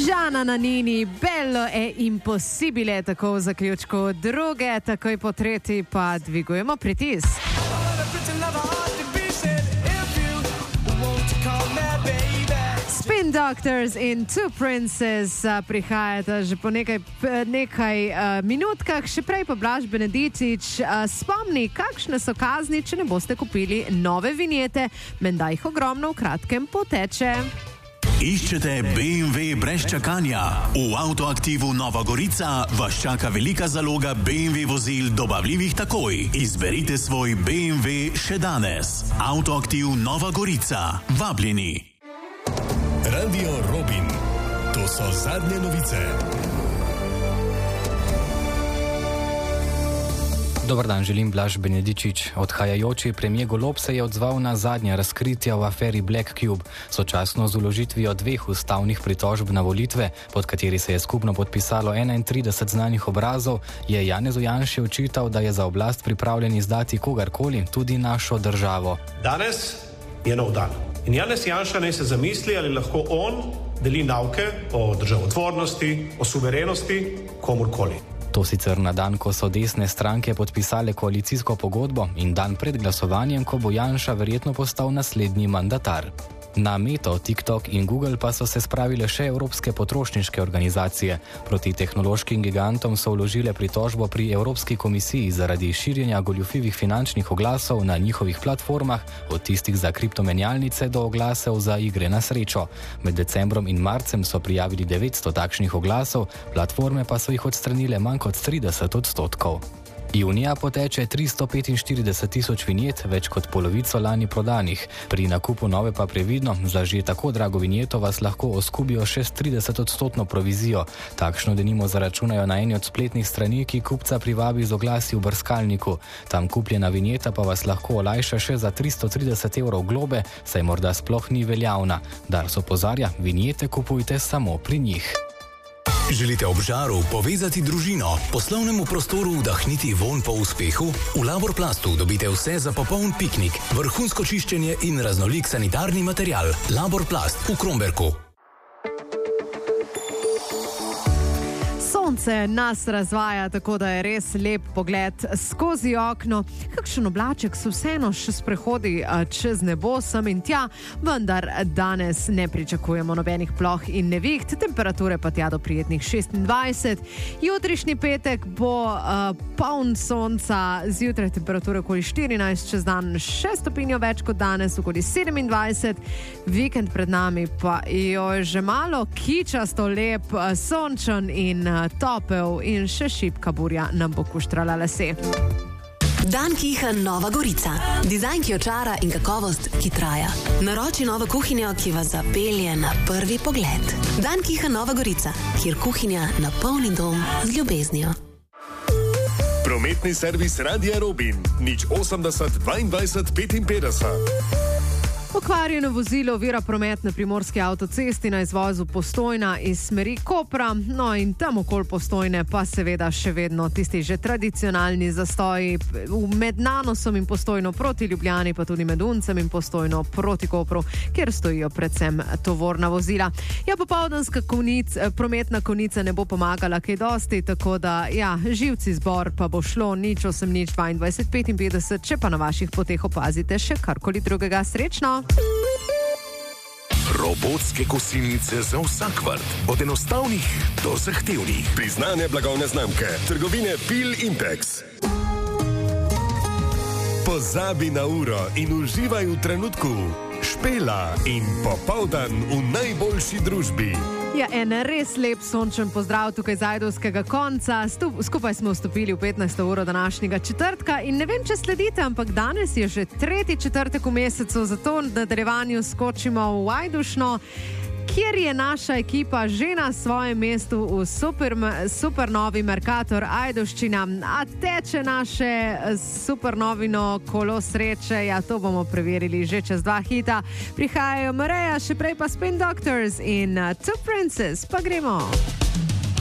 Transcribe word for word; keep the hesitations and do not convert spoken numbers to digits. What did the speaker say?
Gianna Nannini, bello e impossibile, tako v zaključku druge, takoj po tretji pa dvigujemo pritisk. Spin Doctors in Two Princes prihajata že po nekaj, nekaj uh, minutkah, še prej pa Blaž Benedičič uh, spomni, kakšne so kazni, če ne boste kupili nove vinjete, menda jih ogromno v kratkem poteče. Iščete B M W brez čakanja? V Avtoaktivu Nova Gorica vas čaka velika zaloga B M W vozil dobavljivih takoj. Izberite svoj B M W še danes. Avtoaktiv Nova Gorica. Vabljeni. Radio Robin. To so zadnje novice. Dobar dan, želim Blaž Benedičič. Odhajajoči premijer Golob se je odzval na zadnja razkritja v aferi Black Cube, sočasno z vložitvijo dveh ustavnih pritožb na volitve, pod kateri se je skupno podpisalo enaintrideset znanih obrazov, je Janezu Janši očital, da je za oblast pripravljen izdati kogarkoli, tudi našo državo. Danes je nov dan. In Janez Janša naj se zamisli, ali lahko on deli nauke o državotvornosti, o suverenosti komurkoli. To sicer na dan, ko so desne stranke podpisale koalicijsko pogodbo in dan pred glasovanjem, ko bo Janša verjetno postal naslednji mandatar. Na Meto, TikTok in Google pa so se spravile še evropske potrošniške organizacije. Proti tehnološkim gigantom so vložile pritožbo pri Evropski komisiji zaradi širjenja goljufivih finančnih oglasov na njihovih platformah, od tistih za kriptomenjalnice do oglasov za igre na srečo. Med decembrom in marcem so prijavili devetsto takšnih oglasov, platforme pa so jih odstranile manj kot trideset odstotkov. Junija poteče tristo petinštirideset tisoč vinjet, več kot polovico lani prodanih. Pri nakupu nove pa previdno, za že tako drago vinjeto vas lahko oskubijo še s trideset odstotno provizijo. Takšno denimo zaračunajo na eni od spletnih strani, ki kupca privabi z oglasi v brskalniku. Tam kupljena vinjeta pa vas lahko olajša še za tristo trideset evrov globe, saj morda sploh ni veljavna. Dars opozarja, vinjete kupujte samo pri njih. Želite ob žaru povezati družino, poslovnemu prostoru vdahniti vonj po uspehu? V Laborplastu dobite vse za popoln piknik, vrhunsko čiščenje in raznolik sanitarni material. Laborplast v Kromberku. Sonce nas razvaja, tako da je res lep pogled skozi okno. Kakšen oblaček se vseeno še sprehodi čez nebo sem in tja, vendar danes ne pričakujemo nobenih ploh in neviht, temperature pa tja do prijetnih šestindvajset. Jutrišnji petek bo uh, poln sonca, zjutraj temperature okoli štirinajst, čez dan še stopinjo več kot danes, okoli sedemindvajset. Vikend pred nami pa jo je že malo kičasto lep, sončen in topel in še šipka burja nam bo kuštrala lase. Dan Kiha Nova Gorica. Dizajn, ki očara in kakovost, ki traja. Naroči novo kuhinjo, ki vas zapelje na prvi pogled. Dan Kiha Nova Gorica, kjer kuhinja napolni dom z ljubeznijo. Prometni servis Radia Robin. nič osemdeset dvaindvajset petinpetdeset. Pokvarjeno vozilo ovira promet na primorski avtocesti na izvozu Postojna iz smeri Kopra, no in tam okoli Postojne pa seveda še vedno tisti že tradicionalni zastoji med Nanosom in Postojno proti Ljubljani, pa tudi med Uncem in Postojno proti Kopru, kjer stojijo predvsem tovorna vozila. Ja, popoldanska konic, prometna konica ne bo pomagala kaj dosti, tako da ja, živci zbor pa bo šlo nič osem nič dvaindvajset petinpetdeset, če pa na vaših poteh opazite še karkoli drugega. Srečno! Robotske kosilnice za vsak vrt. Od enostavnih do zahtevnih. Priznane blagovne znamke. Trgovine Pil Impex. Pozabi na uro in uživaj v trenutku. Špela in popoldan v najboljši družbi. Ja, en res lep sončen pozdrav tukaj z ajdovskega konca. Stup, skupaj smo vstopili v petnajsto uro današnjega četrtka in ne vem, če sledite, ampak danes je že tretji četrtek v mesecu, zato v nadaljevanju skočimo v Ajdušno, kjer je naša ekipa že na svojem mestu v super, super novi Mercator Ajdovščina. A teče naše super novino kolo sreče? Ja, to bomo preverili že čez dva hita. Prihajajo Mareja, še prej pa Spin Doctors in Two Princes. Pa gremo!